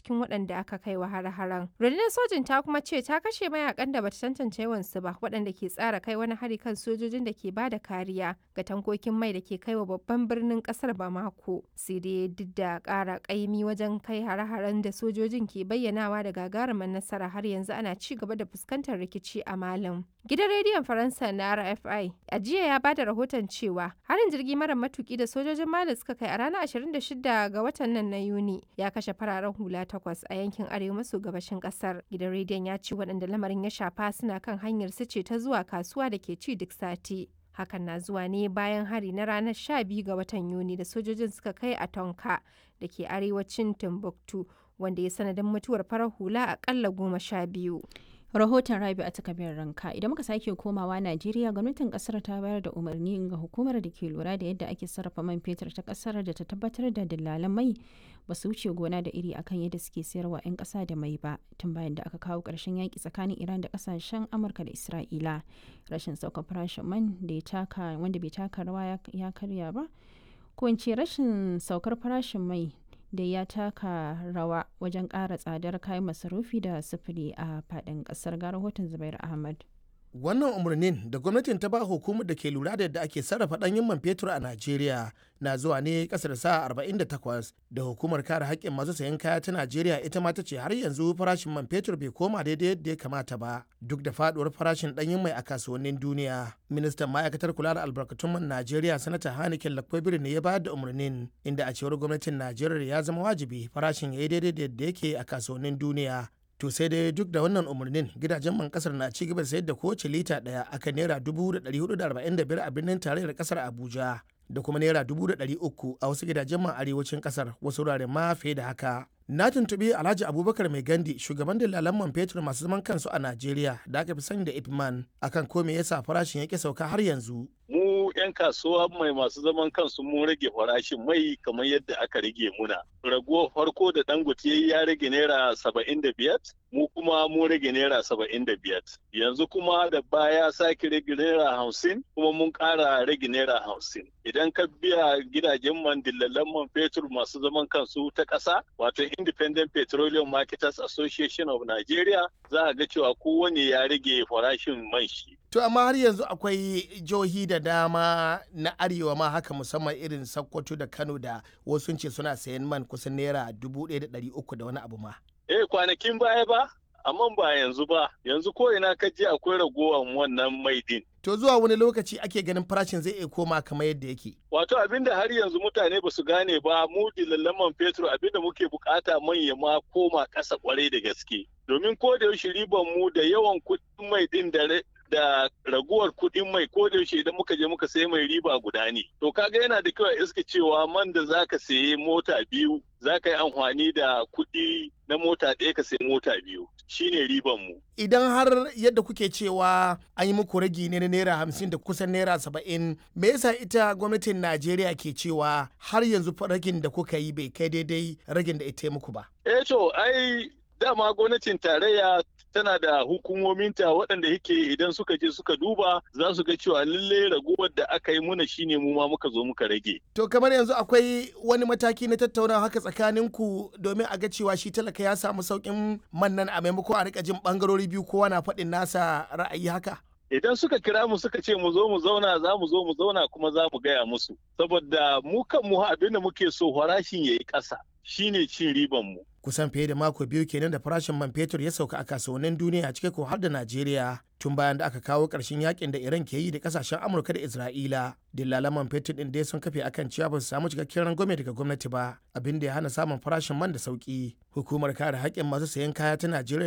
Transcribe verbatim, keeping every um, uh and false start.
cikin waɗanda aka kai wa har-haren. Rundunar sojin ta kuma ce ta kashe mayakan da bata tantance yawansu ba waɗanda ke tsara kai wani hari kan sojojin da ke bada kariya ga tankokin mai da ke kai wa babban birnin ƙasar Bamako. Sai dai duk da ƙara ƙaimi wajen kai har-haren da sojojin ke bayyanawa da gagarumin nasara har yanzu ana ci gaba da fuskantar rikici a Malin. Gidan rediyon Faransa na R F I a jiya ya bada rahoton cewa harin jirgi mara matuki da sojojin Mali suka kai a ranar ashirin da shida ga watan nan na Yuni ya kashe fararen hula takwas a yankin arewa maso gabashin kasar. Gidan rediyon ya ce waɗanda lamarin ya shafa suna kan hanyar su ce ta zuwa kasuwa da ke ci duk sati. Hakan na zuwa ne bayan hari na ranar sha biyu ga watan Yuni da sojojin suka kai a Tonka da ke arewacin Timbuktu wanda ya sanadin mutuwar farar hula akalla goma sha biyu. Rahoton Rabi a takabiyar ranka idan muka sake komawa Najeriya gwamnatin kasar ta bayar da umarni ga hukumar da ke lura da yadda ake sarrafa man fetur ta kasar da ta tabbatar da dillalan mai ba su wuce gona da iri akan yadda suke sayarwa 'yan kasa da mai ba tun bayan da aka kawo ƙarshen yaƙi tsakanin Iran da kasashen Amurka da Isra'ila. Rashin saukar farashin man da ya taka wanda bai taka rawa ya karya ba ko in ce rashin saukar farashin mai da ya taka rawa wajen ƙara tsadar kayan masarufi da sufuri a faɗin ƙasar ga rahoton Zubair Ahmad. Wannan umarnin da gwamnatin ta ba hukumar da ke lura da yadda ake sarrafa ɗanyen man fetur a Najeriya na zuwa ne ƙasa da sa'a arba'in da takwas da hukumar kare haƙƙin masu sayan kaya ta Najeriya ita ma ta ce har yanzu farashin man fetur bai koma daidai yadda ya kamata ba duk da faɗuwar farashin ɗanyen mai a kasuwannin duniya. Ministan ma'aikatar kula da albarkatun man Najeriya Sanata Hanikin Lakpabiri ne ya bayar da umarnin inda a cewar gwamnatin Najeriya ya zama wajibi farashin ya yi daidai da yadda yake a kasuwannin duniya. To sai dai duk da wannan umarnin gidajen man kasar na ci gaba da sayar da kowace lita daya akan naira dubu da ɗari hudu da arba'in da biyar a birnin tarayyar kasar Abuja da kuma naira dubu da ɗari uku a wasu gidajen man arewacin kasar wasu wuraren ma fiye da haka. Na tuntuɓi Alhaji Abubakar Mai Gandi shugaban dalalan man fetur masu zaman kansu a Najeriya da aka fi sani da Ipman akan ko me yasa farashin yake sauka har yanzu. Mu 'yan kasuwa mai masu zaman kansu mun rage farashin mai kamar yadda aka rage muna. Raguwar farko da Dangote ya rage naira saba'in da biyar, mu kuma mun rage naira saba'in da biyar. Yanzu kuma da baya sake rage naira hamsin kuma mun ƙara rage naira hamsin. Idan ka biya gidajen man dillalan man fetur masu zaman kansu ta ƙasa, wato Independent Petroleum Marketers Association of Nigeria, za a ga cewa kowane ya rage farashin man shi. To amma har yanzu akwai jihohi da dama na arewa ma haka musamman irin Sokoto da Kano da wasu ce suna sayan man kusan naira dubu ɗaya da ɗari uku da wani abu ma. Eh kwanakin baya ba, amma ba yanzu ba. Yanzu ko ina ka je akwai ragowar wannan mai din. To zuwa wani lokaci ake ganin farashin zai iya koma kamar yadda yake. Wato abinda har yanzu mutane ba su gane ba mu dillalan man fetur abinda muke bukata manya ma koma ƙasa kwarai da gaske. Domin ko da yaushe riban mu da yawan kuɗin mai din da da raguwar kuɗin mai ko da yaushe idan muka je muka sayi mai riba guda ne. To kaga yana da kyau a iska cewa man da zaka sayi mota biyu zaka yi amfani da kuɗi na mota ɗaya ka sayi mota biyu. Shine riban mu. Idan har yadda kuke cewa an yi muku ragi ne na naira hamsin da kusan naira saba'in, me yasa ita gwamnatin Najeriya ke cewa har yanzu ragin da kuka yi bai kai daidai ragin da ita muku ba? Eh to ai dama gwamnatin tarayya tana da hukumominta waɗanda yake idan suka je suka duba za su ga cewa lalle raguwar da aka yi muna shine mu ma muka zo muka rage. To kamar yanzu akwai wani mataki na tattaunawa haka tsakaninku domin a ga cewa shi talaka ya samu sauƙin man nan a maimakon a rika jin ɓangarori biyu kowa na faɗin nasa ra'ayi haka? Idan suka kira mu suka ce mu zo mu zauna za mu zo mu zauna kuma za mu gaya musu. Saboda mu kan mu abin da muke so farashin ya yi ƙasa shine cin riban mu. Kusan fiye da mako biyu kenan da farashin man fetur ya sauka a kasuwannin duniya cike ko har da Najeriya tun bayan da aka kawo ƙarshen yakin da Iran ke yi da kasashen Amurka da Isra'ila. Dillalan man fetur din dai sun kafe akan cewa ba su samu cikakken rangwame daga gwamnati ba, abin da ya hana samun farashin man da sauki. Hukumar kare haƙƙin masu sayan kaya ta Najeriya